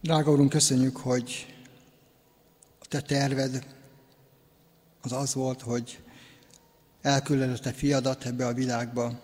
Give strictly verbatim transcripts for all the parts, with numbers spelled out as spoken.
Drága Urunk, köszönjük, hogy a Te terved az az volt, hogy elküldted a Te fiadat ebbe a világba.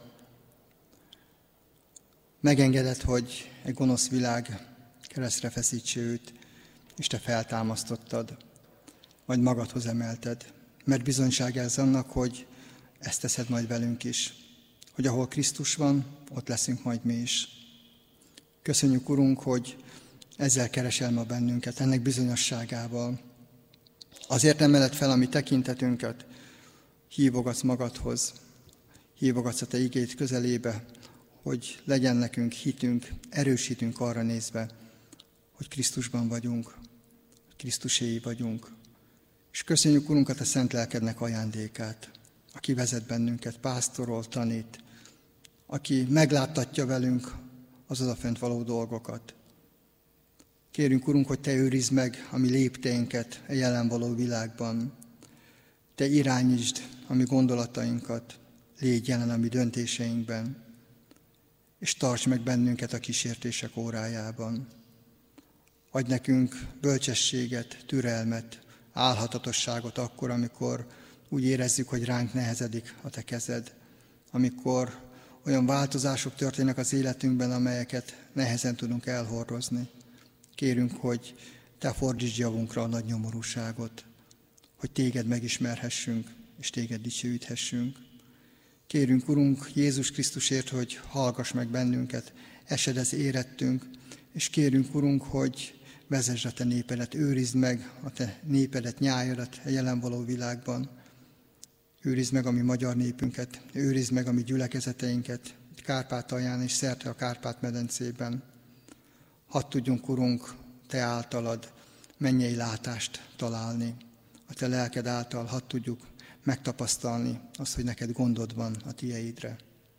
Megengedett, hogy egy gonosz világ keresztre feszítse őt, és Te feltámasztottad, majd magadhoz emelted. Mert bizonyság ez annak, hogy ezt teszed majd velünk is, hogy ahol Krisztus van, ott leszünk majd mi is. Köszönjük, Urunk, hogy ezzel keresel ma bennünket, ennek bizonyosságával. Azért emeled fel a mi tekintetünket, hívogatsz magadhoz, hívogatsz a Te igéd közelébe, hogy legyen nekünk hitünk, erősítünk arra nézve, hogy Krisztusban vagyunk, hogy Krisztuséi vagyunk. És köszönjük, Urunk, a Te szent lelkednek ajándékát, aki vezet bennünket, pásztorol, tanít, aki megláttatja velünk az odafent való dolgokat. Kérünk, Urunk, hogy Te őrizd meg a mi lépteinket a jelen való világban. Te irányítsd a mi gondolatainkat, légy jelen a mi döntéseinkben, és tarts meg bennünket a kísértések órájában. Adj nekünk bölcsességet, türelmet, álhatatosságot akkor, amikor úgy érezzük, hogy ránk nehezedik a Te kezed, amikor olyan változások történnek az életünkben, amelyeket nehezen tudunk elhordozni. Kérünk, hogy Te fordítsd javunkra a nagy nyomorúságot, hogy Téged megismerhessünk, és Téged dicsőíthessünk. Kérünk, Urunk, Jézus Krisztusért, hogy hallgass meg bennünket, esedez érettünk, és kérünk, Urunk, hogy vezesd a Te népedet, őrizd meg a Te népedet, nyájadat a jelen való világban. Őrizd meg a mi magyar népünket, őrizd meg a mi gyülekezeteinket, Kárpátalján és szerte a Kárpát-medencében. Hadd tudjunk, Urunk, Te általad mennyei látást találni. A Te lelked által hadd tudjuk megtapasztalni azt, hogy neked gondod van a tieidre.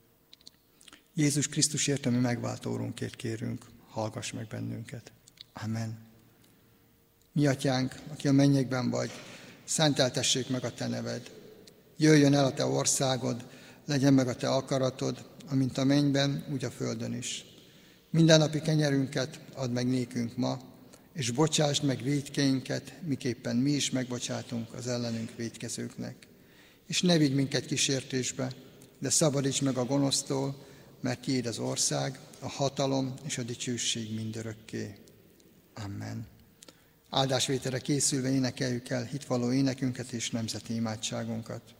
Jézus Krisztusért, ami megváltó Urunkért kérünk, hallgass meg bennünket. Amen. Mi Atyánk, aki a mennyekben vagy, szenteltessék meg a Te neved. Jöjjön el a Te országod, legyen meg a Te akaratod, amint a mennyben, úgy a földön is. Mindennapi kenyerünket add meg nékünk ma, és bocsásd meg vétkeinket, miképpen mi is megbocsátunk az ellenünk vétkezőknek. És ne vigy minket kísértésbe, de szabadíts meg a gonosztól, mert Tiéd az ország, a hatalom és a dicsőség mindörökké. Amen. Áldásvételre készülve énekeljük el hitvalló énekünket és nemzeti imádságunkat.